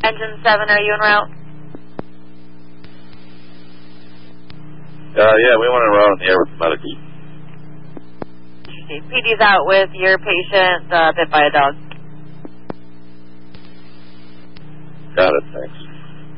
Engine 7, are you en route? Yeah, we went around in the air with the medics. Okay, PD's out with your patient bit by a dog. Got it, thanks.